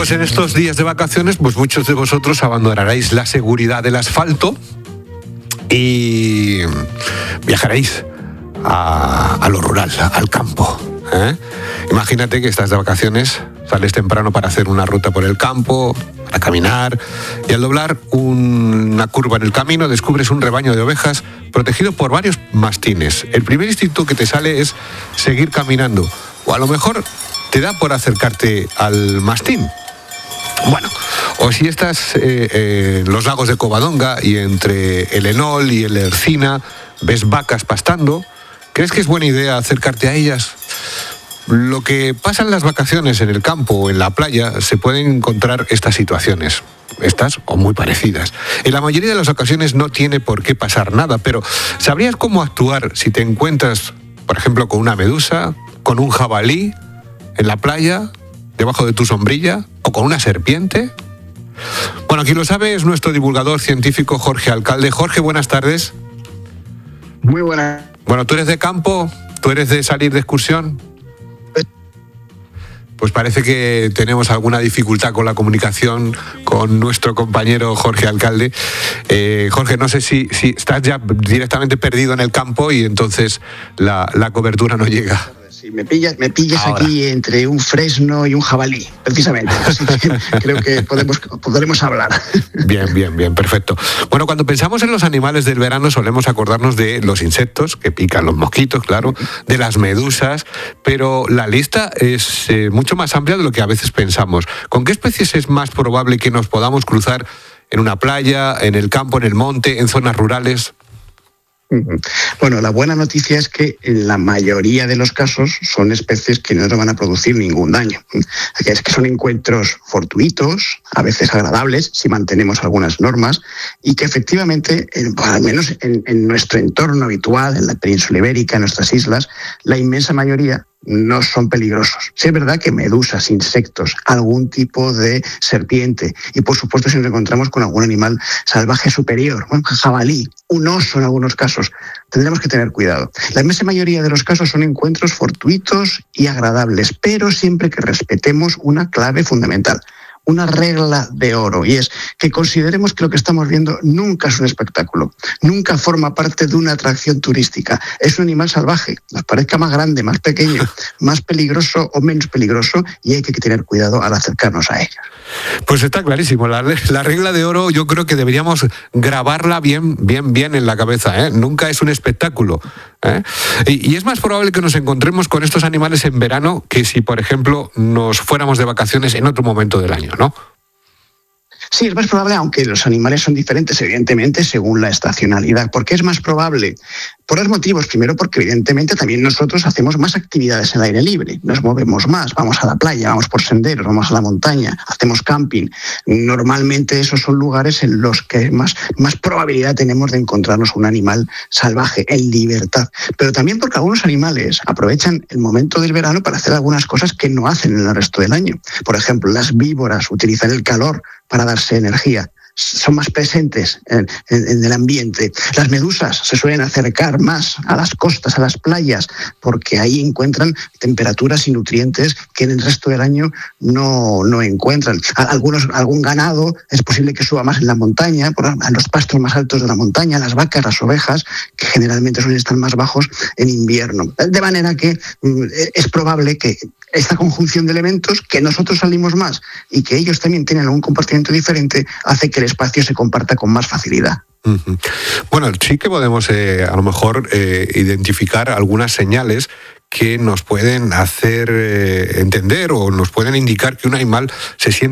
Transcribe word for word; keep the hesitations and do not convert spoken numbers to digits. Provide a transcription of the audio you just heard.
Pues en estos días de vacaciones, pues muchos de vosotros abandonaréis la seguridad del asfalto y viajaréis a, a lo rural, al campo. ¿eh? Imagínate que estás de vacaciones, sales temprano para hacer una ruta por el campo, para caminar, y al doblar un, una curva en el camino descubres un rebaño de ovejas protegido por varios mastines. El primer instinto que te sale es seguir caminando, o a lo mejor te da por acercarte al mastín. Bueno, o si estás eh, en los lagos de Covadonga y entre el Enol y el Ercina ves vacas pastando, ¿crees que es buena idea acercarte a ellas? Lo que pasa en las vacaciones en el campo o en la playa, se pueden encontrar estas situaciones, estas o muy parecidas. En la mayoría de las ocasiones no tiene por qué pasar nada, pero ¿sabrías cómo actuar si te encuentras, por ejemplo, con una medusa, con un jabalí en la playa, debajo de tu sombrilla, o con una serpiente? Bueno, quien lo sabe es nuestro divulgador científico Jorge Alcalde. Jorge, buenas tardes. Muy buenas. Bueno, ¿tú eres de campo? ¿Tú eres de salir de excursión? Pues parece que tenemos alguna dificultad con la comunicación con nuestro compañero Jorge Alcalde. Eh, Jorge, no sé si, si estás ya directamente perdido en el campo y entonces la, la cobertura no llega. Sí, me pillas, me pillas aquí entre un fresno y un jabalí, precisamente. Así que creo que podemos, podremos hablar. Bien, bien, bien, perfecto. Bueno, cuando pensamos en los animales del verano solemos acordarnos de los insectos, que pican los mosquitos, claro, de las medusas, pero la lista es eh, mucho más amplia de lo que a veces pensamos. ¿Con qué especies es más probable que nos podamos cruzar en una playa, en el campo, en el monte, en zonas rurales? Bueno, la buena noticia es que en la mayoría de los casos son especies que no nos van a producir ningún daño. Es que son encuentros fortuitos, a veces agradables, si mantenemos algunas normas, y que efectivamente, al menos en, en nuestro entorno habitual, en la península ibérica, en nuestras islas, la inmensa mayoría no son peligrosos. Sí es verdad que medusas, insectos, algún tipo de serpiente, y por supuesto si nos encontramos con algún animal salvaje superior, un jabalí, un oso en algunos casos, tendremos que tener cuidado. La inmensa mayoría de los casos son encuentros fortuitos y agradables, pero siempre que respetemos una clave fundamental, una regla de oro, y es que consideremos que lo que estamos viendo nunca es un espectáculo, nunca forma parte de una atracción turística, es un animal salvaje, nos parezca más grande, más pequeño, más peligroso o menos peligroso, y hay que tener cuidado al acercarnos a ellos. Pues está clarísimo, la, la regla de oro yo creo que deberíamos grabarla bien, bien, bien en la cabeza, ¿eh? Nunca es un espectáculo, ¿eh? Y, y es más probable que nos encontremos con estos animales en verano que si, por ejemplo, nos fuéramos de vacaciones en otro momento del año, ¿no? Sí, es más probable, aunque los animales son diferentes, evidentemente, según la estacionalidad. ¿Por qué es más probable? Por dos motivos. Primero, porque evidentemente también nosotros hacemos más actividades al aire libre. Nos movemos más, vamos a la playa, vamos por senderos, vamos a la montaña, hacemos camping. Normalmente esos son lugares en los que más, más probabilidad tenemos de encontrarnos un animal salvaje, en libertad. Pero también porque algunos animales aprovechan el momento del verano para hacer algunas cosas que no hacen en el resto del año. Por ejemplo, las víboras utilizan el calor para darse energía, son más presentes en, en, en el ambiente. Las medusas se suelen acercar más a las costas, a las playas, porque ahí encuentran temperaturas y nutrientes que en el resto del año no, no encuentran. Algunos, algún ganado es posible que suba más en la montaña, por en los pastos más altos de la montaña, las vacas, las ovejas, que generalmente suelen estar más bajos en invierno. De manera que es probable que esta conjunción de elementos, que nosotros salimos más y que ellos también tienen algún comportamiento diferente, hace que el espacio se comparta con más facilidad. Uh-huh. Bueno, sí que podemos eh, a lo mejor eh, identificar algunas señales que nos pueden hacer eh, entender o nos pueden indicar que un animal se siente